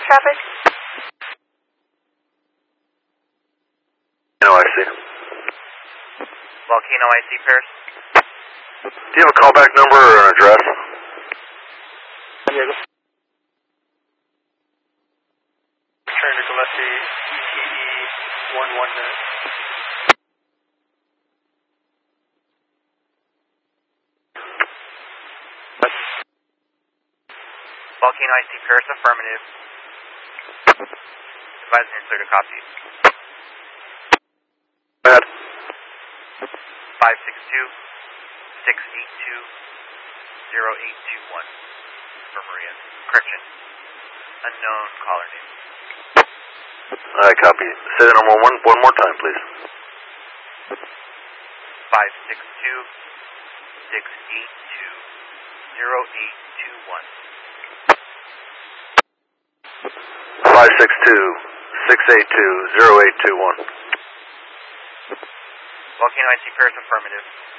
traffic? No, I see. Volcano IC Paris. Do you have a callback number or an address? Diego. Return to Gillespie, ETE 1 minute. Volcano IC Paris, affirmative. Advising you're clear to copy. Go ahead. 562-682-0821 for Maria. Correction. Unknown caller name. I copy. Say the number one more time, please. 562-682-0821. 562-682-0821. Volcano IC Paris, affirmative.